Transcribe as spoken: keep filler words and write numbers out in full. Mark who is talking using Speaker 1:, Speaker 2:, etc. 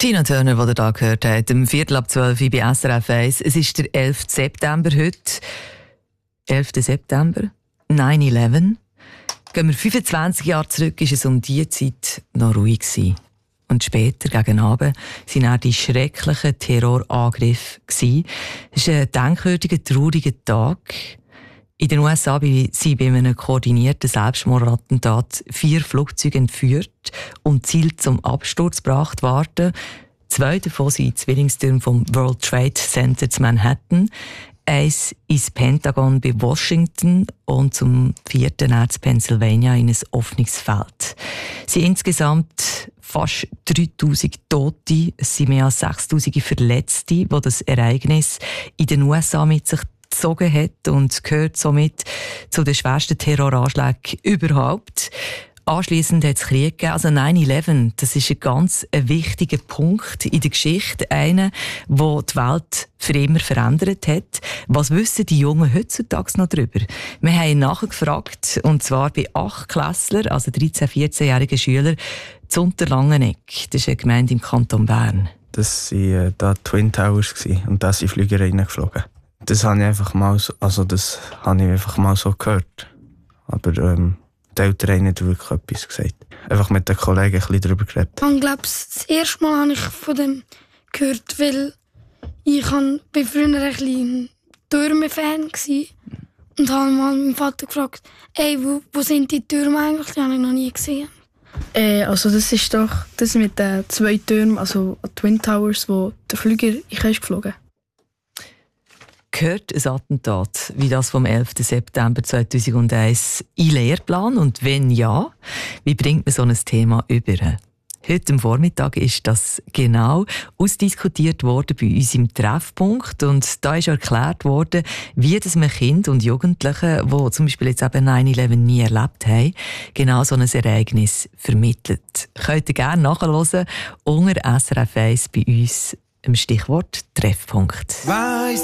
Speaker 1: Tina Turner, die ihr da gehört habt, um Viertel ab zwölf bei S R F eins. Es ist der elfte September heute. elfter September, neun elf. Gehen wir fünfundzwanzig Jahre zurück, ist es um diese Zeit noch ruhig gewesen. Und später, gegen Abend, waren auch die schrecklichen Terrorangriffe. Es ist ein denkwürdiger, trauriger Tag. In den U S A sind bei einem koordinierten Selbstmordattentat vier Flugzeuge entführt und Ziel zum Absturz gebracht worden. Zwei davon sind Zwillingstürme vom World Trade Center zu Manhattan, eins ins Pentagon bei Washington und zum vierten Ort Pennsylvania in ein offenes Feld. Es sind insgesamt fast dreitausend Tote, es sind mehr als sechstausend Verletzte, die das Ereignis in den U S A mit sich gezogen hat und gehört somit zu den schwersten Terroranschlägen überhaupt. Anschliessend hat es Krieg gegeben. Also neun elf, das ist ein ganz ein wichtiger Punkt in der Geschichte. Einer, der die Welt für immer verändert hat. Was wissen die Jungen heutzutage noch darüber? Wir haben nachgefragt, und zwar bei acht Klässlern, also dreizehn-, vierzehnjährigen Schülern, zu Unterlangenegg. Das ist eine Gemeinde im Kanton Bern.
Speaker 2: Das waren äh, da die Twin Towers und da sind Flüger reingeflogen. Das habe ich einfach mal so, also das habe ich einfach mal so gehört. Aber ähm, die Eltern haben nicht wirklich etwas gesagt. Einfach mit den Kollegen ein bisschen darüber geredet.
Speaker 3: Ich glaube, das erste Mal habe ich von dem gehört, weil ich war früher ein bisschen Türme-Fan und habe mal meinen Vater gefragt, «Ey, wo, wo sind die Türme eigentlich?» Die habe ich noch nie gesehen.
Speaker 4: Äh, also das ist doch das mit den zwei Türmen, also Twin Towers, wo der Flüger ich ist geflogen.
Speaker 1: Gehört ein Attentat wie das vom elften September zweitausendeins in Lehrplan? Und wenn ja, wie bringt man so ein Thema über? Heute am Vormittag ist das genau ausdiskutiert worden bei uns im Treffpunkt. Und da ist erklärt worden, wie das man Kinder und Jugendliche, die zum Beispiel jetzt eben neun elf nie erlebt haben, genau so ein Ereignis vermittelt. Könnt ihr gerne nachhören unter S R F eins bei uns im Stichwort Treffpunkt.
Speaker 5: Weiss